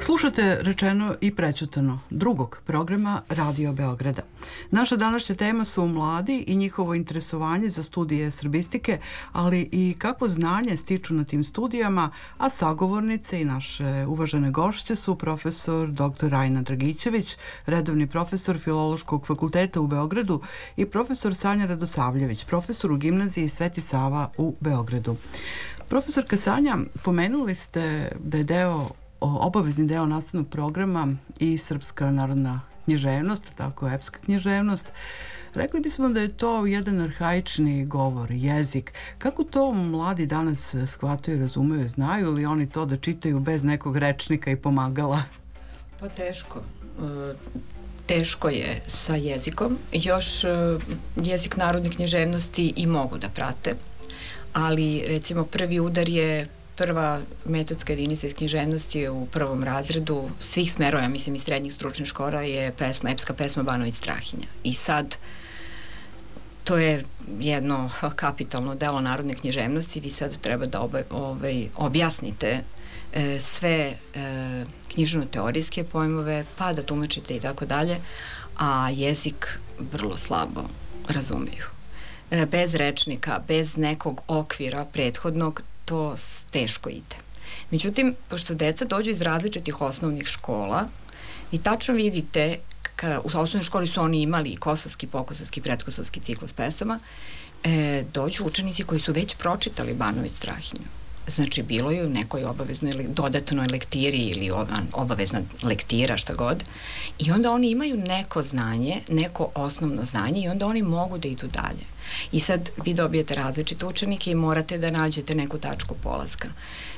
Slušate Rečeno i prećutano, drugog programa Radio Beograda. Naša današnja tema su mladi i njihovo interesovanje za studije srbistike, ali i kakvo znanje stiču na tim studijama, a sagovornice i naše uvažene gošće su profesor dr. Rajna Dragićević, redovni profesor Filološkog fakulteta u Beogradu i profesor Sanja Radosavljević, profesor u gimnaziji Sveti Sava u Beogradu. Profesorka Sanja, pomenuli ste da je obavezni deo nastavnog programa i srpska narodna književnost, tako epska književnost. Rekli bismo da je to jedan arhaični govor, jezik. Kako to mladi danas shvataju, razumeju, znaju li oni to da čitaju bez nekog rečnika i pomagala? Pa teško. Teško je sa jezikom. Još jezik narodne književnosti i mogu da prate, ali recimo prvi udar je prva metodska jedinica iz književnosti u prvom razredu svih smerova, mislim i srednjih stručnih škola, je epska pesma Banović Strahinja. I sad to je jedno kapitalno delo narodne književnosti. Vi sad treba da objasnite sve književno-teorijske pojmove, pa da tumačite i tako dalje, a jezik vrlo slabo razumeju. Bez rečnika, bez nekog okvira prethodnog, to teško ide. Međutim, pošto deca dođu iz različitih osnovnih škola, vi tačno vidite, u osnovnoj školi su oni imali i kosovski, pokosovski, pretkosovski ciklus pesama, dođu učenici koji su već pročitali Banović Strahinju. Znači, bilo je u nekoj obaveznoj, dodatnoj lektiri ili obavezna lektira, šta god. I onda oni imaju neko znanje, neko osnovno znanje i onda oni mogu da idu dalje. I sad vi dobijete različite učenike i morate da nađete neku tačku polaska.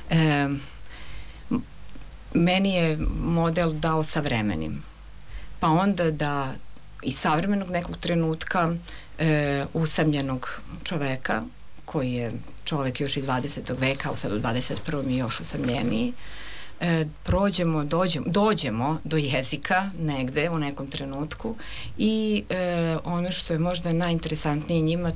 Meni je model dao savremenim. Pa onda da iz savremenog nekog trenutka usamljenog čoveka, koji je čovek još i 20. veka, a sad u 21. i još usamljeniji, dođemo do jezika negde u nekom trenutku i ono što je možda najinteresantnije njima,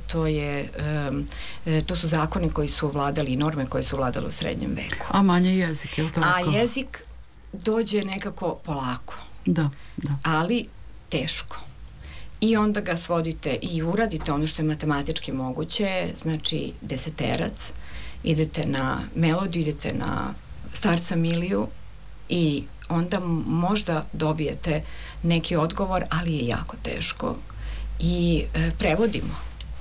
to su zakoni koji su vladali i norme koje su vladale u srednjem veku. A manje jezik, je li tako? A jezik dođe nekako polako. Da. Ali teško. I onda ga svodite i uradite ono što je matematički moguće, znači deseterac, idete na melodiju, idete na starca Miliju i onda možda dobijete neki odgovor, ali je jako teško i prevodimo.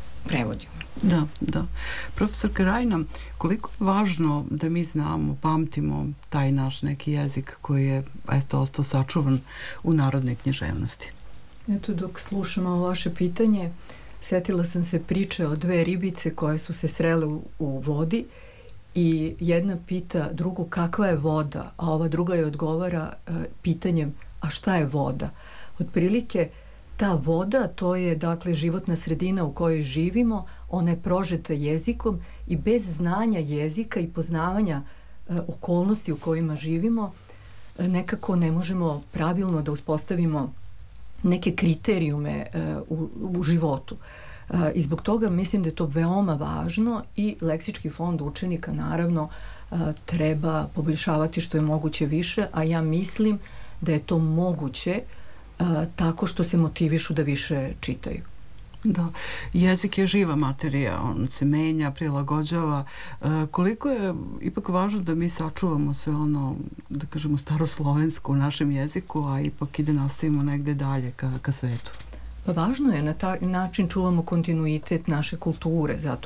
Da. Profesorka Rajna, koliko je važno da mi znamo, pamtimo taj naš neki jezik koji je ostao sačuvan u narodnoj književnosti? Eto, dok slušam ovo vaše pitanje, setila sam se priče o dve ribice koje su se srele u vodi i jedna pita drugu kakva je voda, a ova druga je odgovara pitanjem a šta je voda? Otprilike ta voda, to je dakle životna sredina u kojoj živimo, ona je prožeta jezikom i bez znanja jezika i poznavanja okolnosti u kojima živimo nekako ne možemo pravilno da uspostavimo neke kriterijume u životu. I zbog toga mislim da je to veoma važno i leksički fond učenika naravno treba poboljšavati što je moguće više, a ja mislim da je to moguće tako što se motivišu da više čitaju. Da, jezik je živa materija, on se menja, prilagođava. Koliko je ipak važno da mi sačuvamo sve ono, da kažemo, staroslovensko u našem jeziku, a ipak i da nastavimo negde dalje ka svetu? Pa važno je, na taj način čuvamo kontinuitet naše kulture, zato